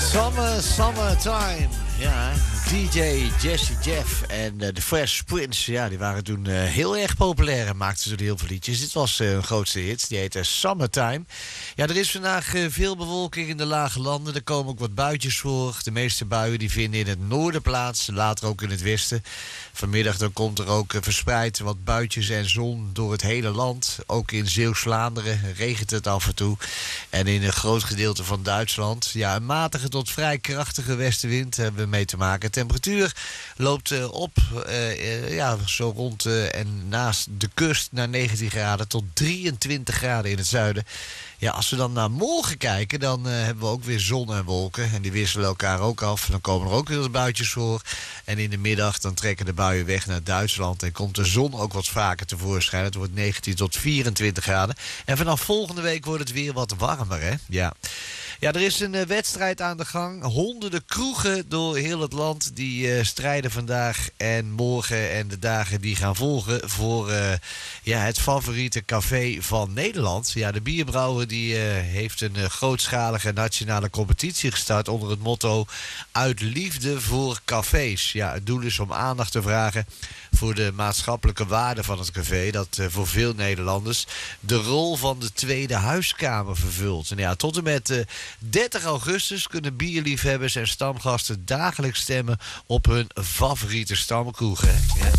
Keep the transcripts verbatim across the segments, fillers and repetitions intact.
Summer, Summertime. Ja, D J Jesse Jeff en uh, de Fresh Prince, ja, die waren toen uh, heel erg populair en maakten ze heel veel liedjes. Dit was uh, hun grootste hit, die heette Summertime. Ja, er is vandaag uh, veel bewolking in de lage landen. Er komen ook wat buitjes voor. De meeste buien die vinden in het noorden plaats, later ook in het westen. Vanmiddag dan komt er ook uh, verspreid wat buitjes en zon door het hele land. Ook in Zeeuws-Vlaanderen regent het af en toe. En in een groot gedeelte van Duitsland. Ja, een matige tot vrij krachtige westenwind hebben we mee te maken. Temperatuur loopt uh, op, uh, uh, ja, zo rond uh, en naast de kust naar negentien graden tot drieëntwintig graden in het zuiden. Ja, als we dan naar morgen kijken, dan uh, hebben we ook weer zon en wolken. En die wisselen elkaar ook af. Dan komen er ook weer wat buitjes voor. En in de middag dan trekken de buien weg naar Duitsland. En komt de zon ook wat vaker tevoorschijn. Het wordt negentien tot vierentwintig graden. En vanaf volgende week wordt het weer wat warmer, hè? Ja. Ja, er is een uh, wedstrijd aan de gang. Honderden kroegen door heel het land die uh, strijden vandaag en morgen en de dagen die gaan volgen voor uh, ja, het favoriete café van Nederland. Ja, de bierbrouwer die uh, heeft een uh, grootschalige nationale competitie gestart onder het motto Uit liefde voor cafés. Ja, het doel is om aandacht te vragen voor de maatschappelijke waarde van het café, dat uh, voor veel Nederlanders de rol van de tweede huiskamer vervult. En ja, tot en met uh, dertig augustus kunnen bierliefhebbers en stamgasten dagelijks stemmen op hun favoriete stamkroeg. Hè? Ja.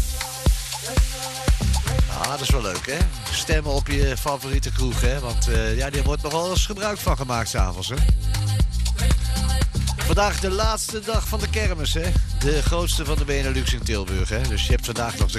Ah, dat is wel leuk, hè? Stemmen op je favoriete kroeg, hè? Want uh, ja, daar wordt nog wel eens gebruik van gemaakt s'avonds, hè? Vandaag de laatste dag van de kermis, hè? De grootste van de Benelux in Tilburg, hè? Dus je hebt vandaag nog de